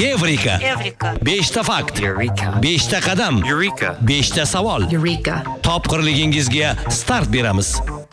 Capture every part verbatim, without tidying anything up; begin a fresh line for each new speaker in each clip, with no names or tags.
Evrika.
Evrika.
besh ta fakt.
Eureka.
besh ta qadam.
Eureka.
besh ta savol.
Eureka.
Topqirligingizga start beramiz.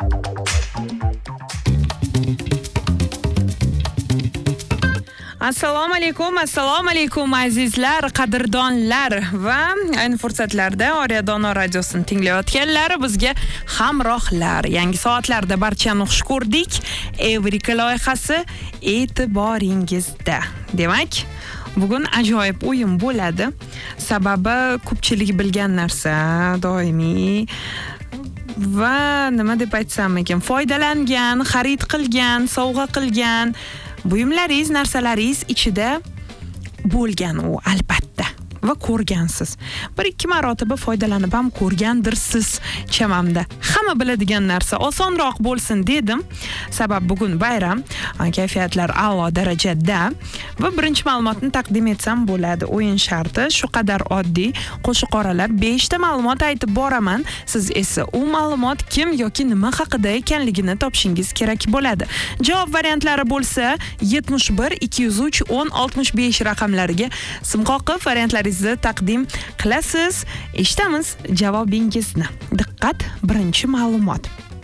Assalomu alaykum, assalomu alaykum azizlar, qadrdonlar va ayni fursatlarda Oriya Dono radiosini tinglayotganlar, bizga hamrohlar. Yangi soatlarda barchani xush ko'rdik. Evrika loyihasi e'tiboringizda. Demak, bugun ajoyib o'yin bo'ladi. Sababi ko'pchilik bilgan narsa, doimiy va nima deb aytsam ekan, foydalangan, xarid qilgan, sovg'a qilgan buyumlaringiz, narsalaringiz ichida bo'lgan u albatta va ko'rgansiz. Bir ikki marotaba foydalanib ham ko'rgandirsiz chamamda. Hamma biladigan narsa osonroq bo'lsin dedim. Sabab bugun bayram, kayfiyatlar a'lo darajada va birinchi ma'lumotni taqdim etsam bo'ladi. O'yin sharti shu qadar oddiy. Qo'shiq oralab besh ta ma'lumot aytib boraman. Siz esa u ma'lumot kim yoki nima haqida ekanligini topishingiz kerak bo'ladi. Javob variantlari bo'lsa yetmish bir ikki yuz uch o'n oltmish besh raqamlariga sim qoqib variantlaringizni taqdim qilasiz. Eshitamiz javobingizni. Diqqat, birinchi ma'lumot.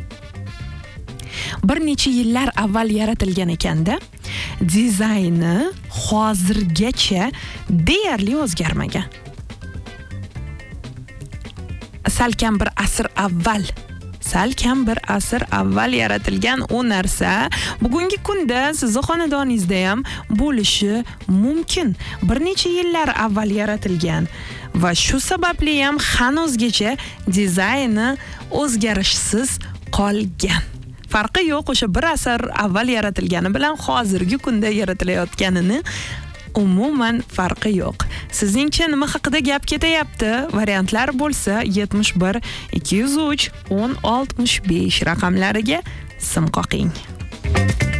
Bir necha yillar avval yaratilgan ekanda, dizayni hozirgacha deyarli o'zgarmagan. Salkam bir asr avval Salkam bir asr avval yaratilgan u narsa bugungi kunda sizni xonadoningizda ham bo'lishi mumkin. Bir necha yillar avval yaratilgan va shu sababli ham hanuzgacha dizayni o'zgarishsiz qolgan. Farqi yo'q, o'sha bir asr avval yaratilgani bilan hozirgi kunda yaratilayotganini umuman farqi yo'q. Sizningcha nima haqida gap ketayapti? Variantlar bo'lsa yetmish bir ikki yuz uch o'n oltmish besh raqamlariga sim qoqing.